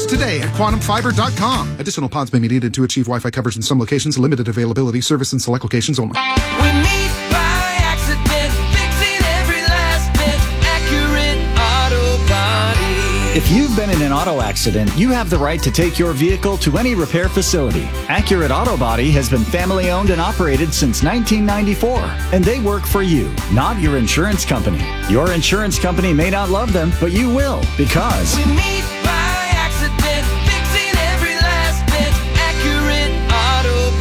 today at quantumfiber.com. Additional pods may be needed to achieve Wi-Fi coverage in some locations. Limited availability. Service in select locations only. We meet by accident, fixing every last bit. Accurate Auto Body. If you've been in an auto accident, you have the right to take your vehicle to any repair facility. Accurate Auto Body has been family owned and operated since 1994, and they work for you, not your insurance company. Your insurance company may not love them, but you will, because We meet by accident, fixing every last bit. Accurate Auto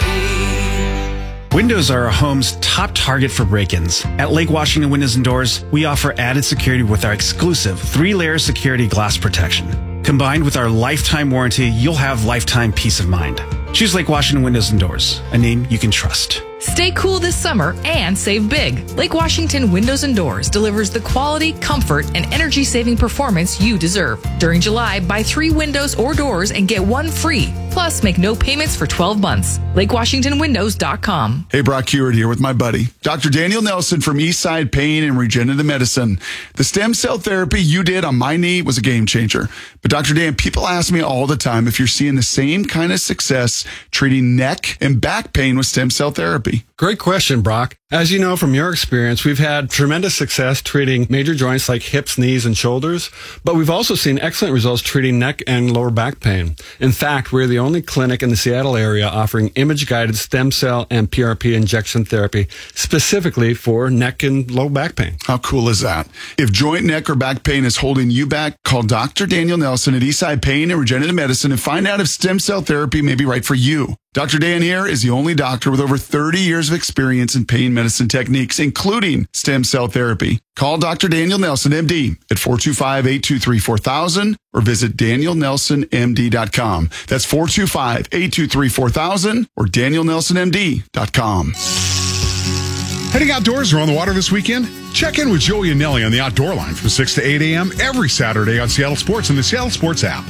Body. Windows are a home's top target for break-ins. At Lake Washington Windows and Doors, we offer added security with our exclusive 3-layer security glass protection. Combined with our lifetime warranty, you'll have lifetime peace of mind. Choose Lake Washington Windows and Doors, a name you can trust. Stay cool this summer and save big. Lake Washington Windows and Doors delivers the quality, comfort, and energy-saving performance you deserve. During July, buy 3 windows or doors and get 1 free. Plus, make no payments for 12 months. LakeWashingtonWindows.com. Hey, Brock Hewitt here with my buddy, Dr. Daniel Nelson from Eastside Pain and Regenerative Medicine. The stem cell therapy you did on my knee was a game changer. But Dr. Dan, people ask me all the time if you're seeing the same kind of success treating neck and back pain with stem cell therapy. Great question, Brock. As you know from your experience, we've had tremendous success treating major joints like hips, knees, and shoulders, but we've also seen excellent results treating neck and lower back pain. In fact, we're the only clinic in the Seattle area offering image-guided stem cell and PRP injection therapy specifically for neck and low back pain. How cool is that? If joint, neck, or back pain is holding you back, call Dr. Daniel Nelson at Eastside Pain and Regenerative Medicine and find out if stem cell therapy may be right for you. Dr. Dan here is the only doctor with over 30 years of experience in pain medicine techniques, including stem cell therapy. Call Dr. Daniel Nelson, MD, at 425-823-4000 or visit danielnelsonmd.com. That's 425-823-4000 or danielnelsonmd.com. Heading outdoors or on the water this weekend? Check in with Joey and Nelly on the Outdoor Line from 6 to 8 a.m. every Saturday on Seattle Sports and the Seattle Sports app.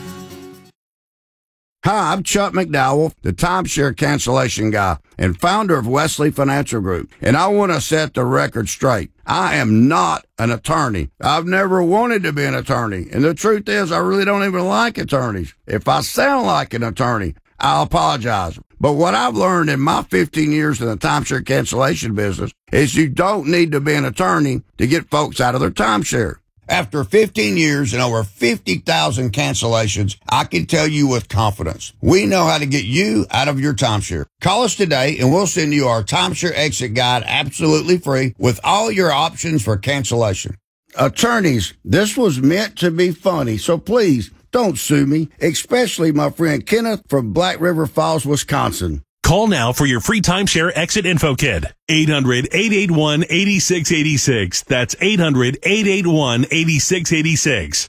Hi, I'm Chuck McDowell, the timeshare cancellation guy and founder of Wesley Financial Group. And I want to set the record straight. I am not an attorney. I've never wanted to be an attorney. And the truth is, I really don't even like attorneys. If I sound like an attorney, I'll apologize. But what I've learned in my 15 years in the timeshare cancellation business is you don't need to be an attorney to get folks out of their timeshare. After 15 years and over 50,000 cancellations, I can tell you with confidence, we know how to get you out of your timeshare. Call us today and we'll send you our timeshare exit guide absolutely free with all your options for cancellation. Attorneys, this was meant to be funny, so please don't sue me, especially my friend Kenneth from Black River Falls, Wisconsin. Call now for your free timeshare exit info kit. 800-881-8686. That's 800-881-8686.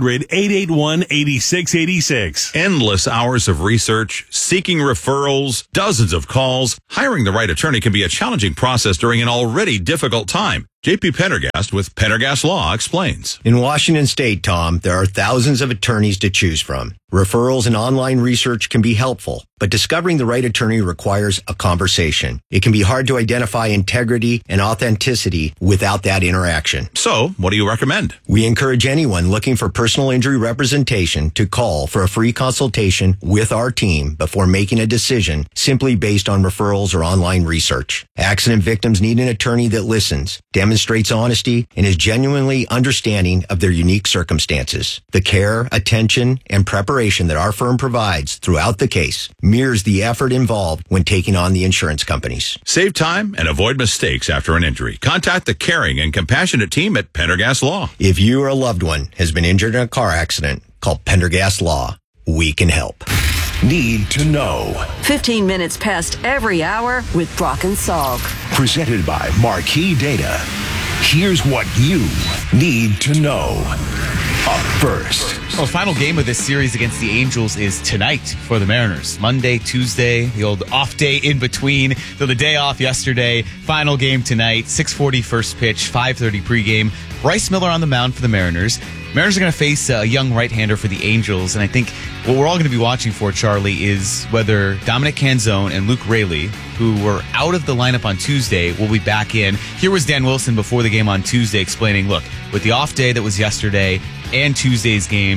800-881-8686. Endless hours of research, seeking referrals, dozens of calls. Hiring the right attorney can be a challenging process during an already difficult time. J.P. Pendergast with Pendergast Law explains. In Washington State, Tom, there are thousands of attorneys to choose from. Referrals and online research can be helpful, but discovering the right attorney requires a conversation. It can be hard to identify integrity and authenticity without that interaction. So, what do you recommend? We encourage anyone looking for personal injury representation to call for a free consultation with our team before making a decision simply based on referrals or online research. Accident victims need an attorney that listens, demonstrates honesty, and is genuinely understanding of their unique circumstances. The care, attention, and preparation that our firm provides throughout the case mirrors the effort involved when taking on the insurance companies. Save time and avoid mistakes after an injury. Contact the caring and compassionate team at Pendergast Law. If you or a loved one has been injured in a car accident, call Pendergast Law. We can help. Need to know. 15 minutes past every hour with Brock and Salk. Presented by Marquee Data. Here's what you need to know. Up first. Well, the final game of this series against the Angels is tonight for the Mariners. Monday, Tuesday, the old off day in between. So the day off yesterday, final game tonight, 6:40 first pitch, 5:30 pregame. Bryce Miller on the mound for the Mariners. Mariners are going to face a young right-hander for the Angels, and I think what we're all going to be watching for, Charlie, is whether Dominic Canzone and Luke Raley, who were out of the lineup on Tuesday, will be back in. Here was Dan Wilson before the game on Tuesday explaining, look, with the off day that was yesterday and Tuesday's game,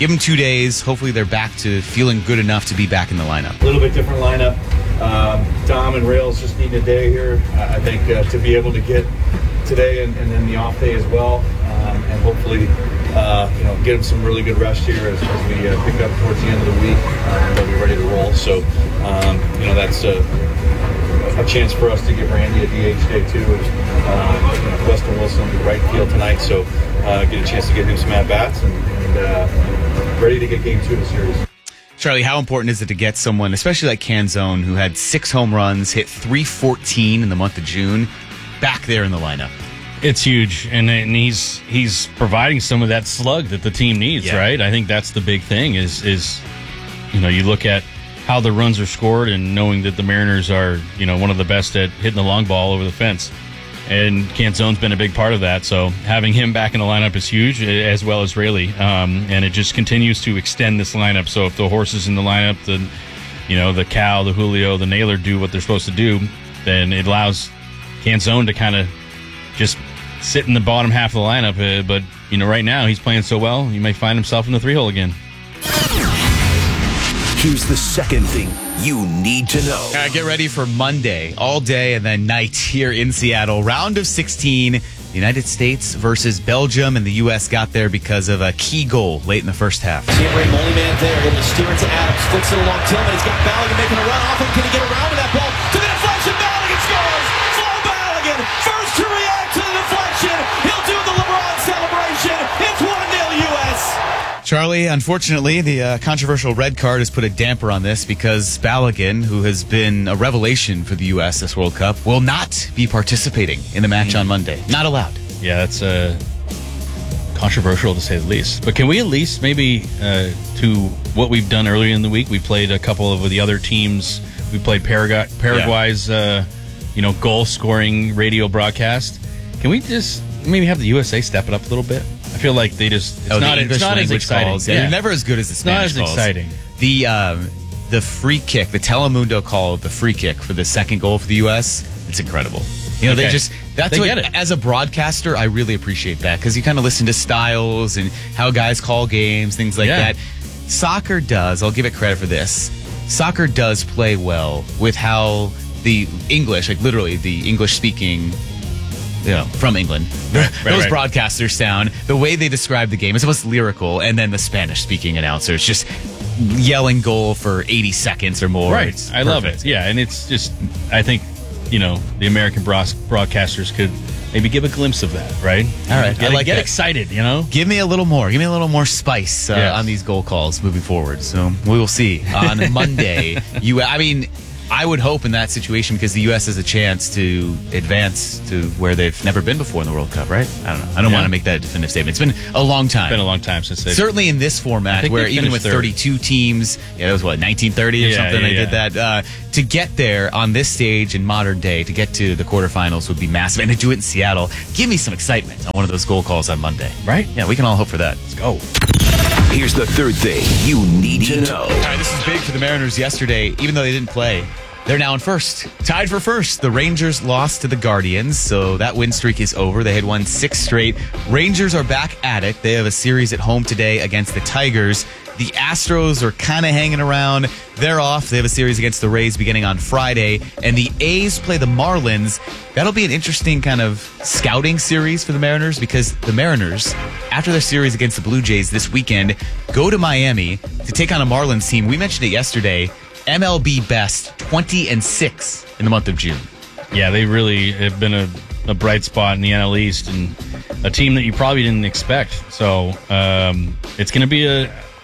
give them 2 days. Hopefully they're back to feeling good enough to be back in the lineup. A little bit different lineup. Dom and Rails just need a day here, I think, to be able to get today and then the off day as well, and hopefully get them some really good rest here as we pick up towards the end of the week, and they'll be ready to roll. So that's a chance for us to give Randy a DH day too. Weston Wilson will be right field tonight, so get a chance to get him some at bats and ready to get game 2 of the series. Charlie, how important is it to get someone, especially like Canzone, who had 6 home runs, hit .314 in the month of June, back there in the lineup? It's huge, and he's providing some of that slug that the team needs, right? I think that's the big thing is you look at how the runs are scored and knowing that the Mariners are, one of the best at hitting the long ball over the fence. And Canzone's been a big part of that, so having him back in the lineup is huge, as well as Raley. And it just continues to extend this lineup. So if the horses in the lineup, the Cal, the Julio, the Naylor do what they're supposed to do, then it allows Canzone to kind of just sit in the bottom half of the lineup. But right now he's playing so well, he may find himself in the 3-hole again. Here's the second thing you need to know. All right, get ready for Monday, all day and then night here in Seattle. Round of 16, the United States versus Belgium, and the U.S. got there because of a key goal late in the first half. Sam Ray, only man there, able to steer it to Adams, flicks it along Tillman. He's got Balogun making a run off him. Can he get around with that ball? To the deflection, Balogun scores! Flo Balogun, first to react to the deflection. He'll do the LeBron celebration. It's 1-0 U.S. Charlie, unfortunately, the controversial red card has put a damper on this because Balogun, who has been a revelation for the U.S. this World Cup, will not be participating in the match on Monday. Not allowed. Yeah, that's controversial to say the least. But can we at least maybe to what we've done earlier in the week? We played a couple of the other teams. We played Paraguay's goal-scoring radio broadcast. Can we just maybe have the USA step it up a little bit? I feel like they just it's not as exciting. Calls. Yeah, they're never as good as the Spanish calls. Not as exciting. The free kick, the Telemundo call of the free kick for the second goal for the U.S., it's incredible. They get it. As a broadcaster, I really appreciate that because you kind of listen to styles and how guys call games, things like that. Soccer does, I'll give it credit for this, soccer does play well with how the English, like literally the English-speaking from England, those broadcasters sound, the way they describe the game is almost lyrical, and then the Spanish-speaking announcers just yelling goal for 80 seconds or more. Right. I love it. Yeah, and it's just, I think, the American broadcasters could maybe give a glimpse of that, right? All right. Get excited, Give me a little more spice on these goal calls moving forward. So we will see on Monday. I would hope in that situation because the U.S. has a chance to advance to where they've never been before in the World Cup, right? I don't know. I don't want to make that a definitive statement. It's been a long time. It's been a long time since they... Certainly in this format where even with 32 teams, that was 1930 or something they did that. To get there on this stage in modern day, to get to the quarterfinals would be massive. And to do it in Seattle, give me some excitement on one of those goal calls on Monday. Right? Yeah, we can all hope for that. Let's go. Here's the third thing you need to know. All right, this is big for the Mariners yesterday. Even though they didn't play, they're now in first. Tied for first. The Rangers lost to the Guardians, so that win streak is over. They had won 6 straight. Rangers are back at it. They have a series at home today against the Tigers. The Astros are kind of hanging around. They're off. They have a series against the Rays beginning on Friday. And the A's play the Marlins. That'll be an interesting kind of scouting series for the Mariners because the Mariners, after their series against the Blue Jays this weekend, go to Miami to take on a Marlins team. We mentioned it yesterday. MLB best 20-6 in the month of June. Yeah, they really have been a bright spot in the NL East and a team that you probably didn't expect. So it's going to be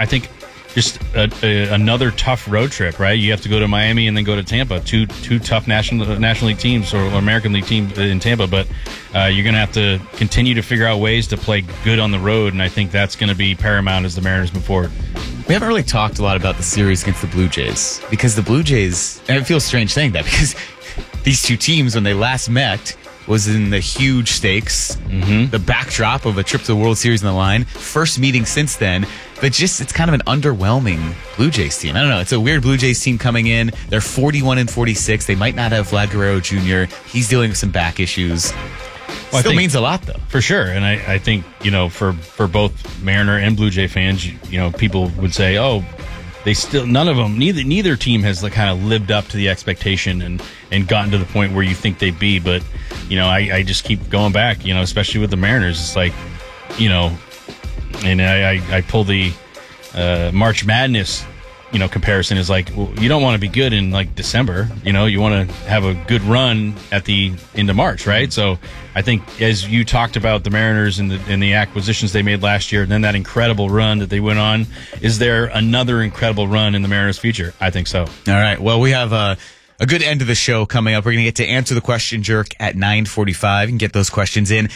another tough road trip, right? You have to go to Miami and then go to Tampa. Two tough National League teams or American League teams in Tampa, but you're going to have to continue to figure out ways to play good on the road, and I think that's going to be paramount as the Mariners move forward. We haven't really talked a lot about the series against the Blue Jays because the Blue Jays, and it feels strange saying that because these two teams, when they last met, was in the huge stakes, the backdrop of a trip to the World Series on the line. First meeting since then, but it's kind of an underwhelming Blue Jays team. I don't know. It's a weird Blue Jays team coming in. They're 41-46. They might not have Vlad Guerrero Jr. He's dealing with some back issues. Well, Still means a lot, though. For sure. And I think, for both Mariner and Blue Jay fans, people would say, oh, they still, none of them, neither team has kind of lived up to the expectation and gotten to the point where you think they'd be. But, I just keep going back, especially with the Mariners. It's like, and I pull the March Madness comparison is like, well, you don't want to be good in December, you want to have a good run at the end of March, right? So I think as you talked about the Mariners and the acquisitions they made last year, and then that incredible run that they went on, is there another incredible run in the Mariners' future? I think so. All right. Well, we have a good end of the show coming up. We're going to get to Answer the Question Jerk at 9:45. You can get those questions in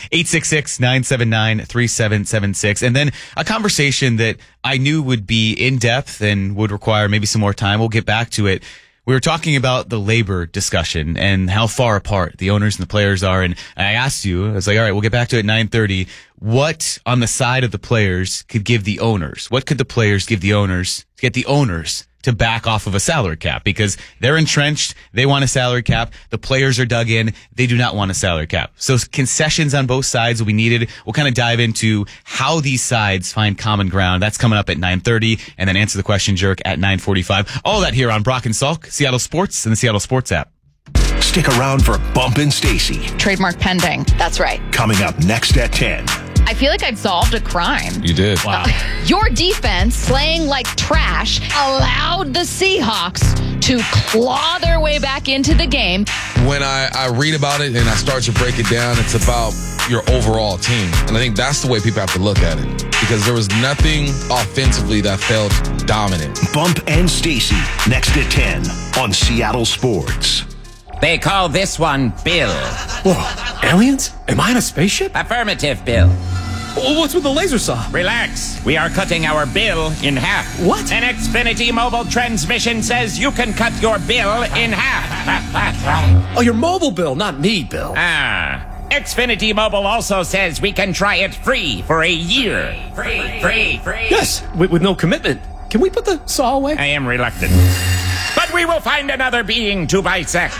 866-979-3776. And then a conversation that I knew would be in depth and would require maybe some more time. We'll get back to it. We were talking about the labor discussion and how far apart the owners and the players are. And I asked you, I was like, all right, we'll get back to it at 9:30. What on the side of the players could give the owners? What could the players give the owners to get the owners to back off of a salary cap? Because they're entrenched. They want a salary cap. The players are dug in. They do not want a salary cap. So concessions on both sides will be needed. We'll kind of dive into how these sides find common ground. That's coming up at 9:30, and then Answer the Question Jerk at 9:45. All that here on Brock and Salk, Seattle Sports, and the Seattle Sports app. Stick around for Bump and Stacy. Trademark pending. That's right. Coming up next at 10. I feel like I've solved a crime. You did. Wow. Your defense, playing like trash, allowed the Seahawks to claw their way back into the game. When I read about it and I start to break it down, it's about your overall team. And I think that's the way people have to look at it. Because there was nothing offensively that felt dominant. Bump and Stacy, next at 10 on Seattle Sports. They call this one Bill. Whoa, aliens? Am I in a spaceship? Affirmative, Bill. What's with the laser saw? Relax. We are cutting our bill in half. What? An Xfinity mobile transmission says you can cut your bill in half. Oh, your mobile bill, not me, Bill. Xfinity Mobile also says we can try it free for a year. Free. Yes, with no commitment. Can we put the saw away? I am reluctant. But we will find another being to bisect.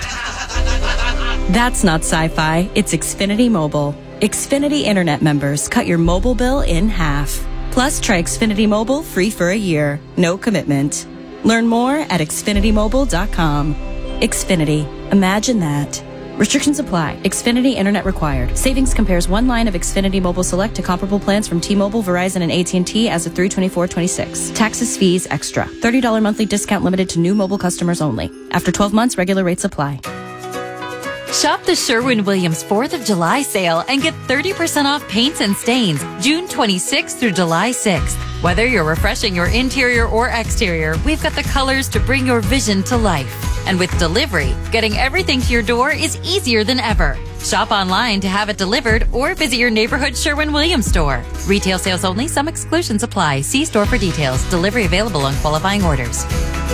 That's not sci-fi. It's Xfinity Mobile. Xfinity Internet members cut your mobile bill in half. Plus, try Xfinity Mobile free for a year. No commitment. Learn more at XfinityMobile.com. Xfinity. Imagine that. Restrictions apply. Xfinity Internet required. Savings compares one line of Xfinity Mobile Select to comparable plans from T-Mobile, Verizon, and AT&T as of 3/24/26. Taxes, fees, extra. $30 monthly discount limited to new mobile customers only. After 12 months, regular rates apply. Shop the Sherwin-Williams 4th of July sale and get 30% off paints and stains June 26th through July 6th. Whether you're refreshing your interior or exterior, we've got the colors to bring your vision to life. And with delivery, getting everything to your door is easier than ever. Shop online to have it delivered or visit your neighborhood Sherwin-Williams store. Retail sales only. Some exclusions apply. See store for details. Delivery available on qualifying orders.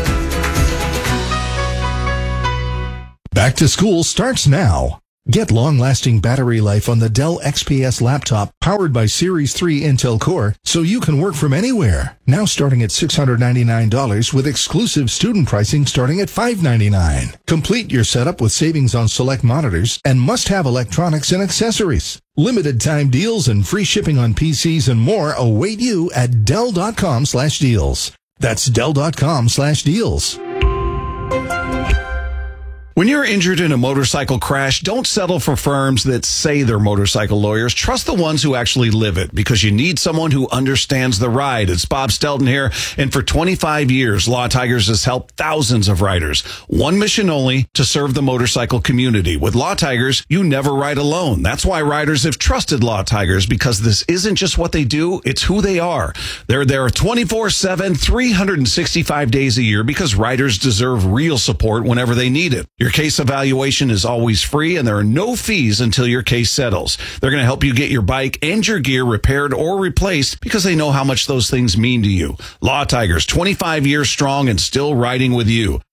Back to school starts now. Get long-lasting battery life on the Dell XPS laptop powered by Series 3 Intel Core so you can work from anywhere. Now starting at $699 with exclusive student pricing starting at $599. Complete your setup with savings on select monitors and must-have electronics and accessories. Limited time deals and free shipping on PCs and more await you at Dell.com/deals. That's Dell.com/deals. When you're injured in a motorcycle crash, don't settle for firms that say they're motorcycle lawyers. Trust the ones who actually live it, because you need someone who understands the ride. It's Bob Stelton here, and for 25 years, Law Tigers has helped thousands of riders. One mission only, to serve the motorcycle community. With Law Tigers, you never ride alone. That's why riders have trusted Law Tigers, because this isn't just what they do, it's who they are. They're there 24/7, 365 days a year, because riders deserve real support whenever they need it. Your case evaluation is always free, and there are no fees until your case settles. They're going to help you get your bike and your gear repaired or replaced, because they know how much those things mean to you. Law Tigers, 25 years strong and still riding with you.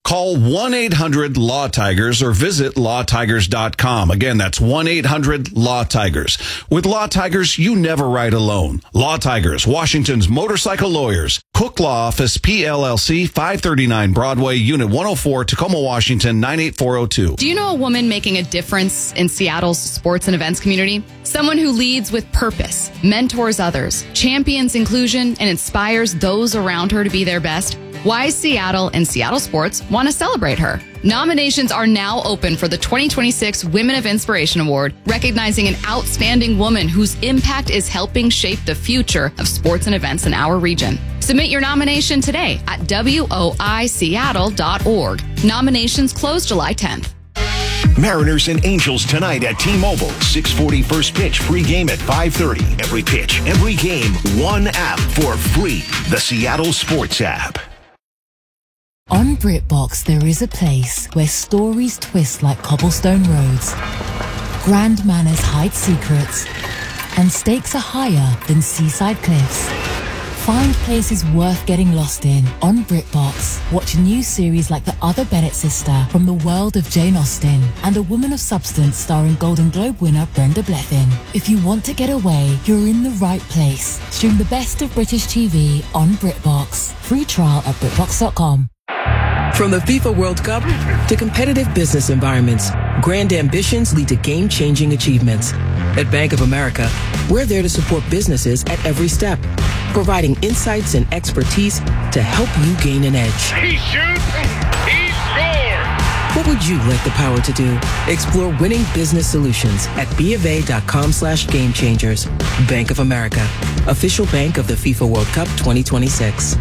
Call 1-800-LAW-TIGERS or visit lawtigers.com. Again, that's 1-800-LAW-TIGERS. With Law Tigers, you never ride alone. Law Tigers, Washington's motorcycle lawyers. Cook Law Office, PLLC, 539 Broadway, Unit 104, Tacoma, Washington, 98402. Do you know a woman making a difference in Seattle's sports and events community? Someone who leads with purpose, mentors others, champions inclusion, and inspires those around her to be their best? Wise Seattle and Seattle Sports want to celebrate her. Nominations are now open for the 2026 Women of Inspiration Award, recognizing an outstanding woman whose impact is helping shape the future of sports and events in our region. Submit your nomination today at woiseattle.org. Nominations close July 10th. Mariners and Angels tonight at T-Mobile. 6:40 first pitch, pregame at 5:30. Every pitch, every game, one app for free. The Seattle Sports app. On BritBox, there is a place where stories twist like cobblestone roads, grand manners hide secrets, and stakes are higher than seaside cliffs. Find places worth getting lost in on BritBox. Watch a new series like The Other Bennett Sister from the world of Jane Austen and A Woman of Substance starring Golden Globe winner Brenda Blethyn. If you want to get away, you're in the right place. Stream the best of British TV on BritBox. Free trial at BritBox.com. From the FIFA World Cup to competitive business environments, grand ambitions lead to game-changing achievements. At Bank of America, we're there to support businesses at every step, providing insights and expertise to help you gain an edge. He shoots, he scores! What would you like the power to do? Explore winning business solutions at BofA.com/gamechangers. Bank of America, official bank of the FIFA World Cup 2026.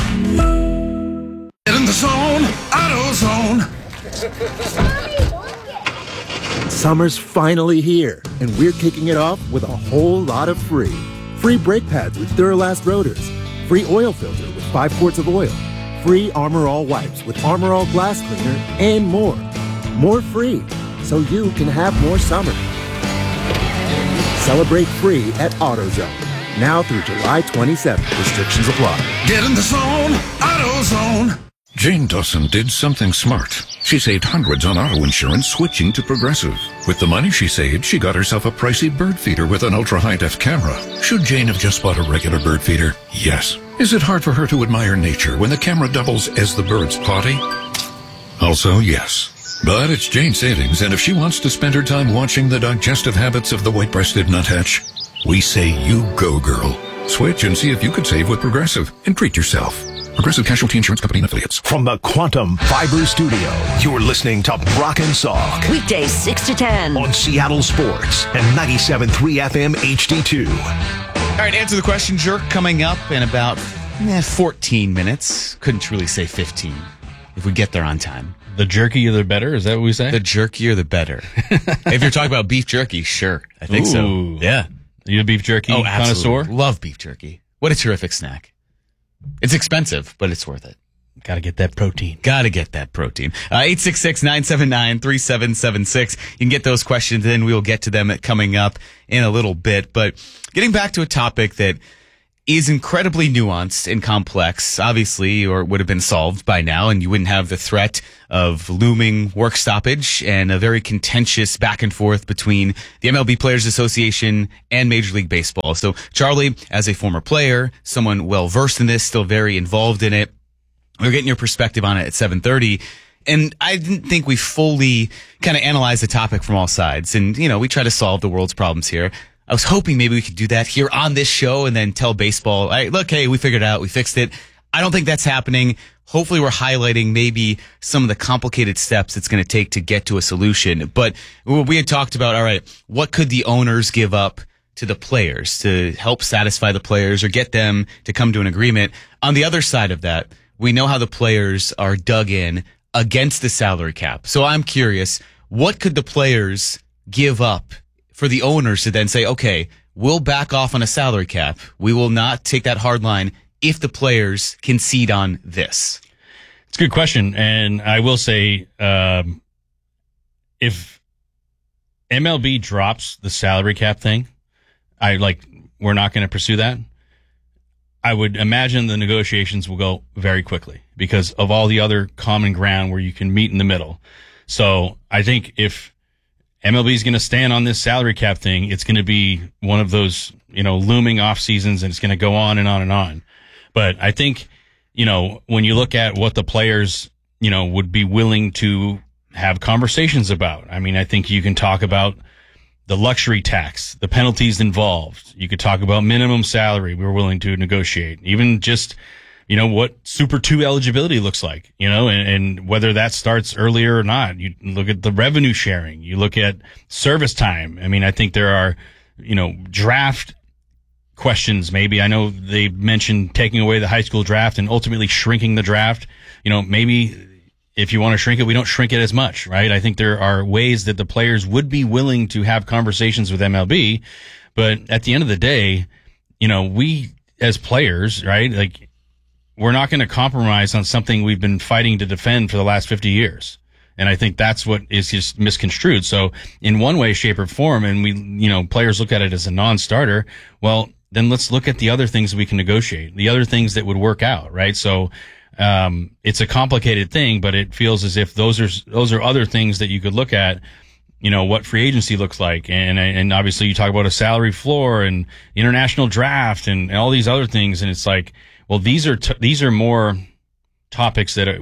Get in the zone, AutoZone. Summer's finally here, and we're kicking it off with a whole lot of free. Free brake pads with Duralast rotors. Free oil filter with 5 quarts of oil. Free Armor All wipes with Armor All glass cleaner, and more. More free, so you can have more summer. Celebrate free at AutoZone. Now through July 27th. Restrictions apply. Get in the zone, AutoZone. Jane Dawson did something smart. She saved hundreds on auto insurance switching to Progressive. With the money she saved, she got herself a pricey bird feeder with an ultra-high-def camera. Should Jane have just bought a regular bird feeder? Yes. Is it hard for her to admire nature when the camera doubles as the bird's potty? Also, yes. But it's Jane's savings, and if she wants to spend her time watching the digestive habits of the white-breasted nuthatch, we say you go, girl. Switch and see if you could save with Progressive and treat yourself. Progressive Casualty Insurance Company and Affiliates. From the Quantum Fiber Studio, you're listening to Brock and Salk. Weekdays 6 to 10. On Seattle Sports and 97.3 FM HD2. All right, answer the question, jerk, coming up in about 14 minutes. Couldn't truly say 15 if we get there on time. The jerkier the better? Is that what we say? The jerkier the better. If you're talking about beef jerky, sure. I think so. Yeah. Are you a beef jerky connoisseur? Love beef jerky. What a terrific snack. It's expensive, but it's worth it. Got to get that protein. 866-979-3776. You can get those questions in. We will get to them coming up in a little bit. But getting back to a topic that is incredibly nuanced and complex, obviously, or would have been solved by now, and you wouldn't have the threat of looming work stoppage and a very contentious back and forth between the MLB Players Association and Major League Baseball. So, Charlie, as a former player, someone well-versed in this, still very involved in it, we're getting your perspective on it at 7:30. And I didn't think we fully kind of analyzed the topic from all sides. And, you know, we try to solve the world's problems here. I was hoping maybe we could do that here on this show and then tell baseball, hey, look, hey, we figured it out. We fixed it. I don't think that's happening. Hopefully we're highlighting maybe some of the complicated steps it's going to take to get to a solution. But we had talked about, all right, what could the owners give up to the players to help satisfy the players or get them to come to an agreement? On the other side of that, we know how the players are dug in against the salary cap. So I'm curious, what could the players give up for the owners to then say, okay, we'll back off on a salary cap. We will not take that hard line if the players concede on this? It's a good question. And I will say, if MLB drops the salary cap thing, we're not going to pursue that. I would imagine the negotiations will go very quickly because of all the other common ground where you can meet in the middle. So I think if MLB is going to stand on this salary cap thing, it's going to be one of those, looming off seasons, and it's going to go on and on and on. But I think, when you look at what the players, would be willing to have conversations about, I think you can talk about the luxury tax, the penalties involved. You could talk about minimum salary we're willing to negotiate, even just, what Super 2 eligibility looks like, and whether that starts earlier or not. You look at the revenue sharing. You look at service time. I think there are, draft questions maybe. I know they mentioned taking away the high school draft and ultimately shrinking the draft. Maybe if you want to shrink it, we don't shrink it as much, right? I think there are ways that the players would be willing to have conversations with MLB, but at the end of the day, we as players, right? Like, we're not going to compromise on something we've been fighting to defend for the last 50 years. And I think that's what is just misconstrued. So in one way, shape, or form, and we, players look at it as a non-starter, well, then let's look at the other things we can negotiate, the other things that would work out, right? So it's a complicated thing, but it feels as if those are other things that you could look at, what free agency looks like. And obviously you talk about a salary floor and international draft and all these other things. And it's like, well, these are more topics that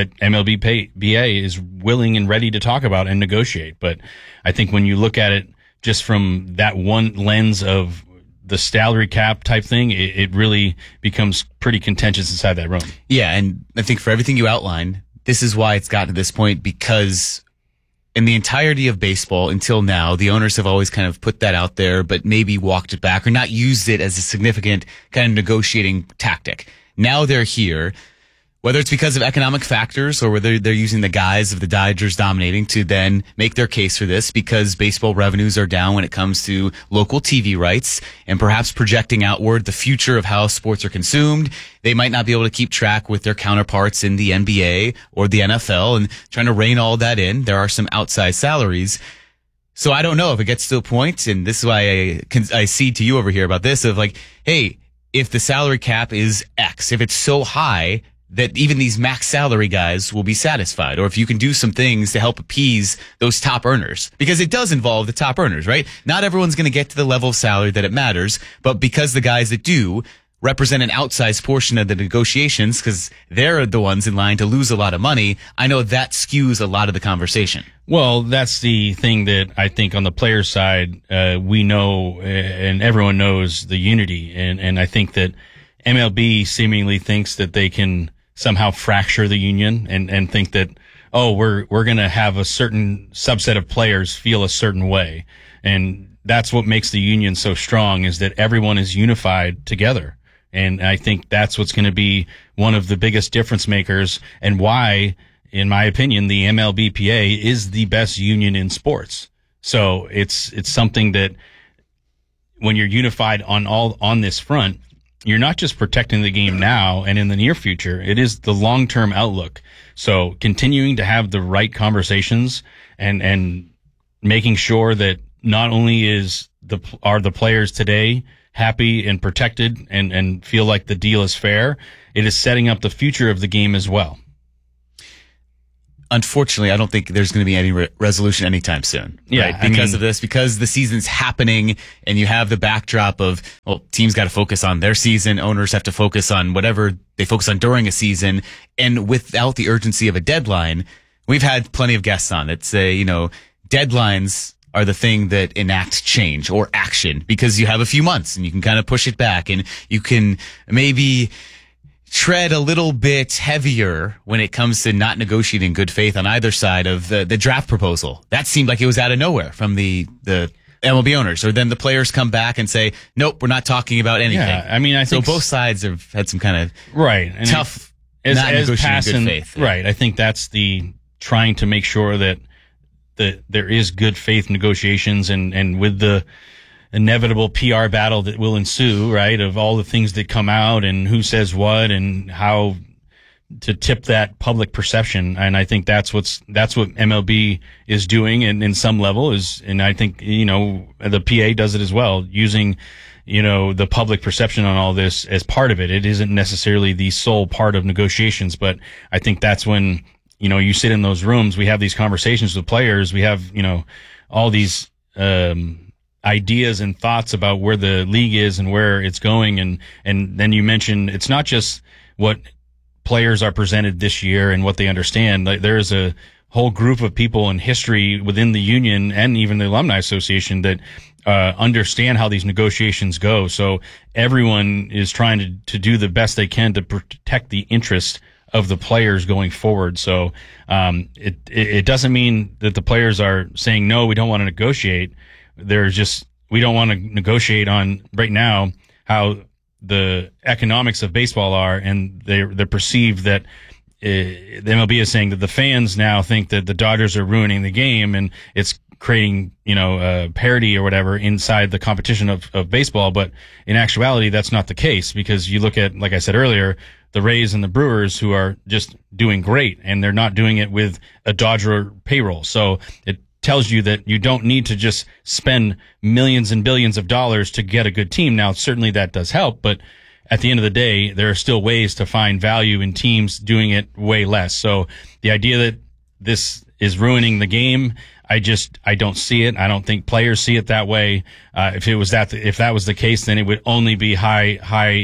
MLB BA is willing and ready to talk about and negotiate. But I think when you look at it just from that one lens of the salary cap type thing, it really becomes pretty contentious inside that room. Yeah, and I think for everything you outlined, this is why it's gotten to this point, because in the entirety of baseball until now, the owners have always kind of put that out there, but maybe walked it back or not used it as a significant kind of negotiating tactic. Now they're here. Whether it's because of economic factors or whether they're using the guise of the Dodgers dominating to then make their case for this because baseball revenues are down when it comes to local TV rights and perhaps projecting outward the future of how sports are consumed. They might not be able to keep track with their counterparts in the NBA or the NFL and trying to rein all that in. There are some outsized salaries. So I don't know if it gets to a point, and this is why I cede to you over here about this, of like, hey, if the salary cap is X, if it's so high that even these max salary guys will be satisfied, or if you can do some things to help appease those top earners, because it does involve the top earners, right? Not everyone's going to get to the level of salary that it matters, but because the guys that do represent an outsized portion of the negotiations, because they're the ones in line to lose a lot of money, I know that skews a lot of the conversation. Well, that's the thing that I think on the player side, we know, and everyone knows the unity. And I think that MLB seemingly thinks that they can somehow fracture the union and think that, oh, we're going to have a certain subset of players feel a certain way. And that's what makes the union so strong, is that everyone is unified together. And I think that's what's going to be one of the biggest difference makers, and why, in my opinion, the MLBPA is the best union in sports. So it's something that when you're unified on this front, you're not just protecting the game now and in the near future. It is the long-term outlook. So continuing to have the right conversations and making sure that not only are the players today happy and protected and feel like the deal is fair, it is setting up the future of the game as well. Unfortunately, I don't think there's going to be any resolution anytime soon. Yeah, right? Because of this, because the season's happening and you have the backdrop of, well, teams got to focus on their season. Owners have to focus on whatever they focus on during a season. And without the urgency of a deadline, we've had plenty of guests on that say, deadlines are the thing that enact change or action, because you have a few months and you can kind of push it back and you can maybe tread a little bit heavier when it comes to not negotiating good faith on either side of the draft proposal. That seemed like it was out of nowhere from the MLB owners, or then the players come back and say, nope, we're not talking about anything. Yeah, I think so both sides have had some kind of and tough, not negotiating good faith. Right. I think that's the trying to make sure that there is good faith negotiations and with the inevitable PR battle that will ensue, right, of all the things that come out and who says what and how to tip that public perception. And I think that's what MLB is doing, and in some level and I think, the PA does it as well, using, the public perception on all this as part of it. It isn't necessarily the sole part of negotiations, but I think that's when, you sit in those rooms, we have these conversations with players, we have, all these, ideas and thoughts about where the league is and where it's going. And then you mentioned it's not just what players are presented this year and what they understand. Like, there's a whole group of people in history within the union and even the Alumni Association that understand how these negotiations go. So everyone is trying to do the best they can to protect the interest of the players going forward. So it doesn't mean that the players are saying, no, we don't want to negotiate. We don't want to negotiate on right now how the economics of baseball are, and they're perceived that the MLB is saying that the fans now think that the Dodgers are ruining the game and it's creating, parity or whatever inside the competition of baseball. But in actuality, that's not the case, because you look at, like I said earlier, the Rays and the Brewers, who are just doing great, and they're not doing it with a Dodger payroll. So it tells you that you don't need to just spend millions and billions of dollars to get a good team. Now, certainly that does help, but at the end of the day, there are still ways to find value in teams doing it way less. So the idea that this is ruining the game, I don't see it. I don't think players see it that way. If that was the case, then it would only be high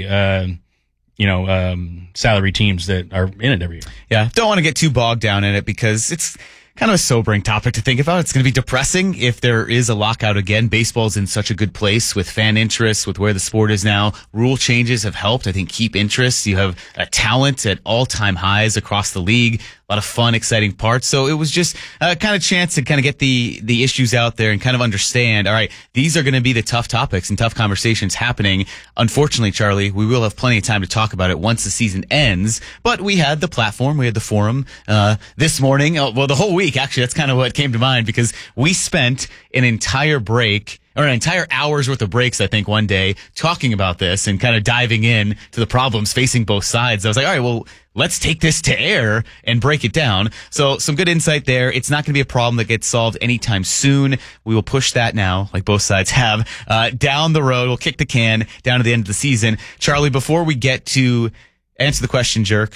salary teams that are in it every year. Yeah. Don't want to get too bogged down in it, because it's kind of a sobering topic to think about. It's going to be depressing if there is a lockout again. Baseball's in such a good place with fan interest, with where the sport is now. Rule changes have helped, I think, keep interest. You have a talent at all-time highs across the league. A lot of fun, exciting parts. So it was just a kind of chance to kind of get the issues out there and kind of understand, all right, these are going to be the tough topics and tough conversations happening. Unfortunately, Charlie, we will have plenty of time to talk about it once the season ends. But we had the platform, we had the forum this morning. Well, the whole week, actually, that's kind of what came to mind, because we spent an entire hour's worth of breaks, I think, one day talking about this and kind of diving in to the problems facing both sides. I was like, all right, well, let's take this to air and break it down. So some good insight there. It's not going to be a problem that gets solved anytime soon. We will push that now, like both sides have, down the road. We'll kick the can down to the end of the season. Charlie, before we get to answer the question, Jerk,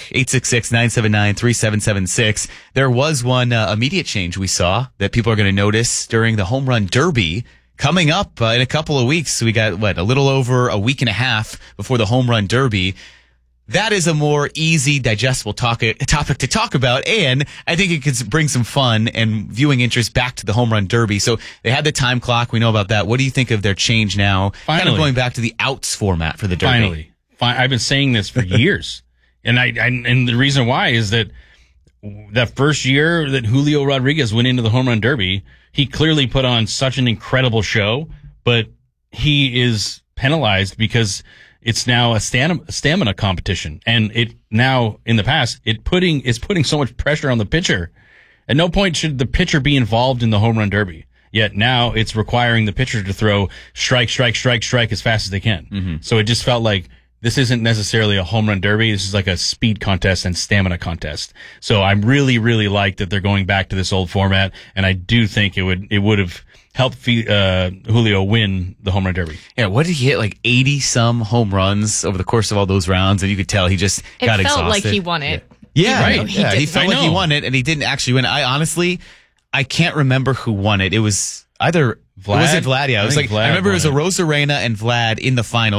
866-979-3776. There was one immediate change we saw that people are going to notice during the Home Run Derby coming up in a couple of weeks. We got, a little over a week and a half before the Home Run Derby. That is a more easy, digestible topic to talk about, and I think it could bring some fun and viewing interest back to the Home Run Derby. So they had the time clock. We know about that. What do you think of their change now? Finally. Kind of going back to the outs format for the Derby. Finally. I've been saying this for years. And and the reason why is that first year that Julio Rodriguez went into the Home Run Derby, he clearly put on such an incredible show, but he is penalized because it's now a stamina competition. And it now, in the past, is putting so much pressure on the pitcher. At no point should the pitcher be involved in the Home Run Derby. Yet now it's requiring the pitcher to throw strike, strike, strike, strike as fast as they can. Mm-hmm. So it just felt like this isn't necessarily a home run derby. This is like a speed contest and stamina contest. So I really, really like that they're going back to this old format, and I do think it would have helped Julio win the home run derby. Yeah, what did he hit? Like 80 some home runs over the course of all those rounds, and you could tell he just got exhausted. It felt like he won it. Yeah, right. He felt like he won it, and he didn't actually win. I can't remember who won it. It was either Vlad. Was it Vlad? Yeah, I remember it was a Rosarena and Vlad in the final.